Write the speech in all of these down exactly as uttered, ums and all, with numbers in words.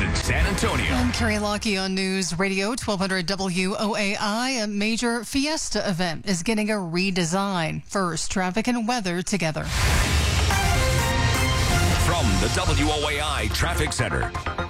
in San Antonio. I'm Carrie Lockie on News Radio twelve hundred W O A I. A major Fiesta event is getting a redesign. First, traffic and weather together. From the W O A I Traffic Center.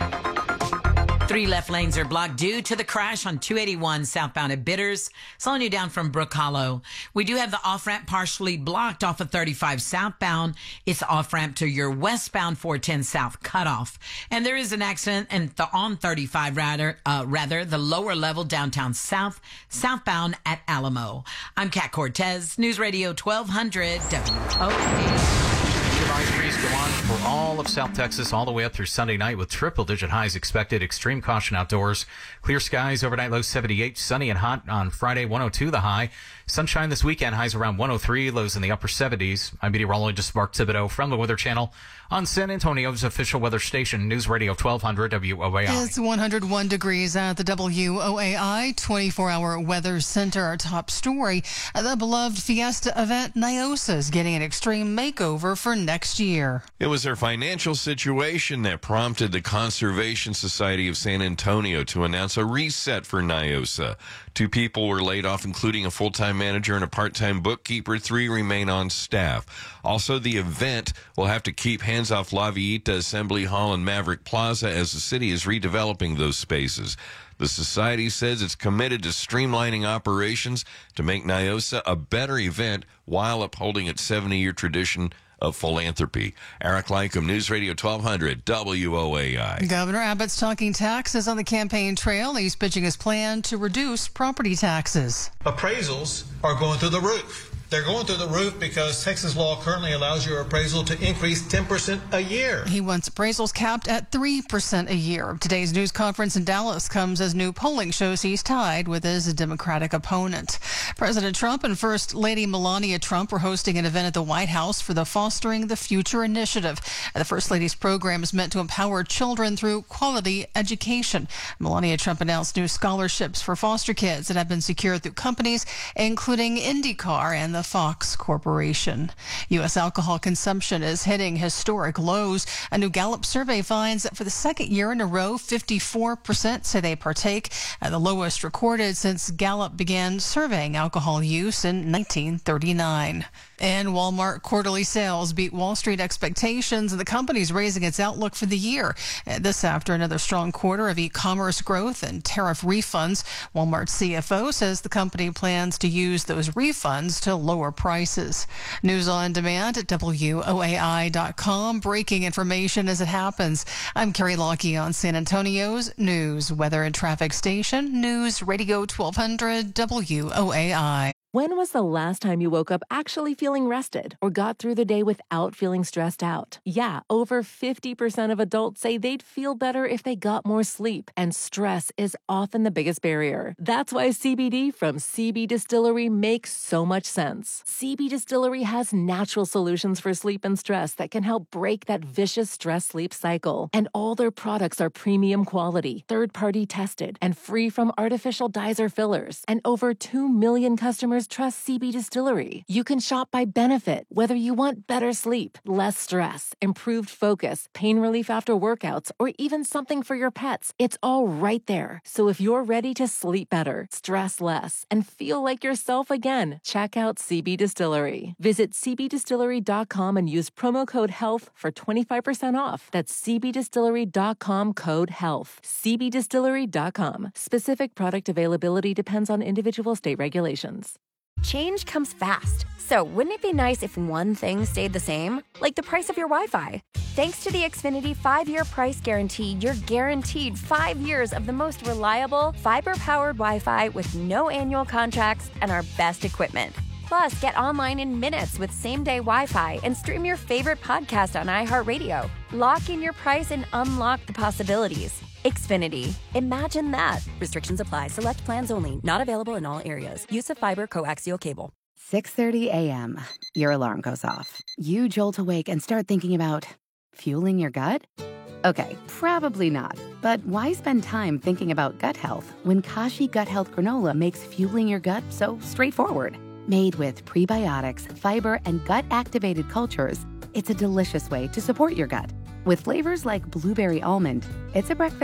Three left lanes are blocked due to the crash on two eighty-one southbound at Bitters, slowing you down from Brook Hollow. We do have the off-ramp partially blocked off of thirty-five southbound. It's off-ramp to your westbound four ten south cutoff. And there is an accident and the on thirty-five rather, uh, rather the lower level downtown south, southbound at Alamo. I'm Kat Cortez, News Radio twelve hundred W O A. July freeze go on for all of South Texas all the way up through Sunday night with triple-digit highs expected. Extreme caution outdoors. Clear skies overnight, low seventy-eight. Sunny and hot on Friday, one oh two the high. Sunshine this weekend, highs around one oh three, lows in the upper seventies. I'm meteorologist Mark Thibodeau from the Weather Channel on San Antonio's official weather station, News Radio twelve hundred W O A I. It's one hundred one degrees at the W O A I twenty-four hour weather center. Our top story, the beloved Fiesta event, Niosa, is getting an extreme makeover for next year. It was their financial situation that prompted the Conservation Society of San Antonio to announce a reset for Niosa. Two people were laid off, including a full-time manager and a part-time bookkeeper. Three remain on staff. Also, the event will have to keep hands off La Villita Assembly Hall and Maverick Plaza as the city is redeveloping those spaces. The society says it's committed to streamlining operations to make Niosa a better event while upholding its seventy-year tradition of philanthropy. Eric Lycum, News Radio twelve hundred W O A I. Governor Abbott's talking taxes on the campaign trail. He's pitching his plan to reduce property taxes. Appraisals are going through the roof. They're going through the roof because Texas law currently allows your appraisal to increase ten percent a year. He wants appraisals capped at three percent a year. Today's news conference in Dallas comes as new polling shows he's tied with his Democratic opponent. President Trump and First Lady Melania Trump were hosting an event at the White House for the Fostering the Future initiative. The First Lady's program is meant to empower children through quality education. Melania Trump announced new scholarships for foster kids that have been secured through companies including IndyCar and the Fox Corporation. U S alcohol consumption is hitting historic lows. A new Gallup survey finds that for the second year in a row, fifty-four percent say they partake, at the lowest recorded since Gallup began surveying alcohol use in nineteen thirty-nine. And Walmart quarterly sales beat Wall Street expectations, and the company's raising its outlook for the year. This after another strong quarter of e-commerce growth and tariff refunds. Walmart's C F O says the company plans to use those refunds to lower prices. News on demand at W O A I dot com. Breaking information as it happens. I'm Carrie Lockie on San Antonio's News, Weather and Traffic Station, News Radio twelve hundred W O A I. When was the last time you woke up actually feeling rested or got through the day without feeling stressed out? Yeah, over fifty percent of adults say they'd feel better if they got more sleep, and stress is often the biggest barrier. That's why C B D from C B Distillery makes so much sense. C B Distillery has natural solutions for sleep and stress that can help break that vicious stress-sleep cycle. And all their products are premium quality, third-party tested, and free from artificial dyes or fillers. And over two million customers trust C B Distillery. You can shop by benefit, whether you want better sleep, less stress, improved focus, pain relief after workouts, or even something for your pets. It's all right there. So if you're ready to sleep better, stress less, and feel like yourself again, check out C B Distillery. Visit C B distillery dot com and use promo code HEALTH for twenty-five percent off. That's C B distillery dot com code HEALTH. C B distillery dot com. Specific product availability depends on individual state regulations. Change comes fast, so wouldn't it be nice if one thing stayed the same? Like the price of your Wi-Fi. Thanks to the Xfinity five-year price guarantee, you're guaranteed five years of the most reliable, fiber-powered Wi-Fi with no annual contracts and our best equipment. Plus, get online in minutes with same-day Wi-Fi and stream your favorite podcast on iHeartRadio. Lock in your price and unlock the possibilities. Xfinity. Imagine that. Restrictions apply. Select plans only. Not available in all areas. Use of fiber coaxial cable. six thirty a.m. Your alarm goes off. You jolt awake and start thinking about fueling your gut? Okay, probably not. But why spend time thinking about gut health when Kashi Gut Health Granola makes fueling your gut so straightforward? Made with prebiotics, fiber, and gut-activated cultures, it's a delicious way to support your gut. With flavors like blueberry almond, it's a breakfast